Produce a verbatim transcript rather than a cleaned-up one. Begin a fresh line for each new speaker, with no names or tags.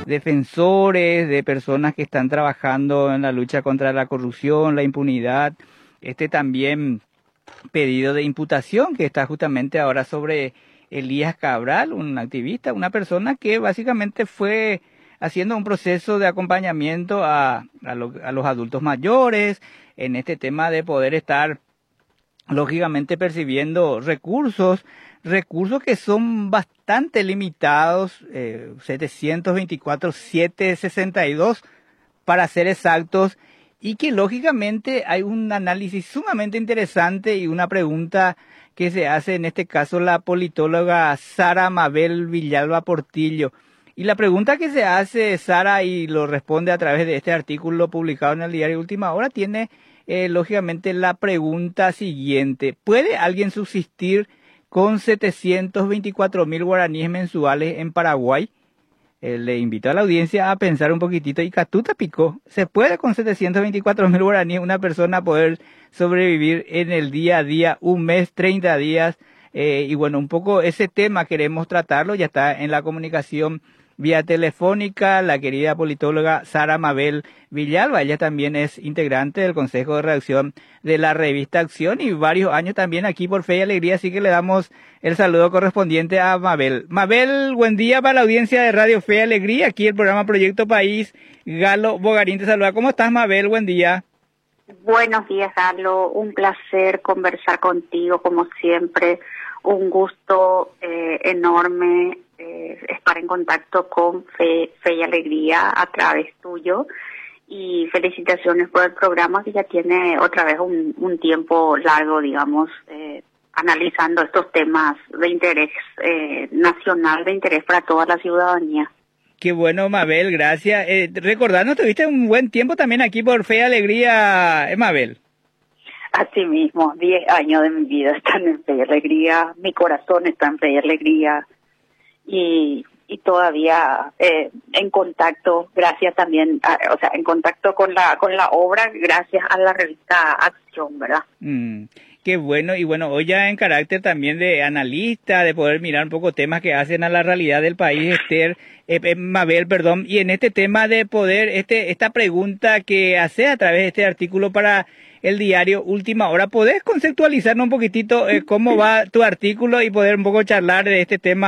defensores, de personas que están trabajando en la lucha contra la corrupción, la impunidad. Este también pedido de imputación que está justamente ahora sobre Elías Cabral, un activista, una persona que básicamente fue haciendo un proceso de acompañamiento a, a, lo, a los adultos mayores en este tema de poder estar lógicamente percibiendo recursos, recursos que son bastante limitados, eh, setecientos veinticuatro, setecientos sesenta y dos para ser exactos, y que lógicamente hay un análisis sumamente interesante y una pregunta que se hace en este caso la politóloga Sara Mabel Villalba Portillo. Y la pregunta que se hace Sara y lo responde a través de este artículo publicado en el diario Última Hora tiene eh, lógicamente la pregunta siguiente: ¿puede alguien subsistir con setecientos veinticuatro mil guaraníes mensuales en Paraguay? Eh, le invito a la audiencia a pensar un poquitito. Y Catuta picó. ¿Se puede con setecientos veinticuatro mil guaraníes una persona poder sobrevivir en el día a día, un mes, treinta días? Eh, y bueno, un poco ese tema queremos tratarlo. Ya está en la comunicación vía telefónica la querida politóloga Sara Mabel Villalba. Ella también es integrante del Consejo de Redacción de la revista Acción y varios años también aquí por Fe y Alegría, así que le damos el saludo correspondiente a Mabel. Mabel, buen día para la audiencia de Radio Fe y Alegría, aquí el programa Proyecto País. Galo Bogarín te saluda. ¿Cómo estás, Mabel? Buen día.
Buenos días, Galo. Un placer conversar contigo, como siempre. Un gusto eh, enorme eh, estar en contacto con Fe, Fe y Alegría a través tuyo. Y felicitaciones por el programa que ya tiene otra vez un, un tiempo largo, digamos, eh, analizando estos temas de interés eh, nacional, de interés para toda la ciudadanía.
Qué bueno, Mabel, gracias. Eh, recordando, tuviste un buen tiempo también aquí por Fe y Alegría, ¿eh, Mabel?
Así mismo, diez años de mi vida están en Fe y Alegría, mi corazón está en Fe y Alegría y, y todavía eh, en contacto, gracias también, a, o sea, en contacto con la con la obra, gracias a la revista Acción, ¿verdad?
Mm, qué bueno, y bueno, hoy ya en carácter también de analista, de poder mirar un poco temas que hacen a la realidad del país, Esther, eh, eh, Mabel, perdón, y en este tema de poder, este esta pregunta que hace a través de este artículo para el diario Última Hora, ¿podés conceptualizarnos un poquitito eh, cómo va tu artículo y poder un poco charlar de este tema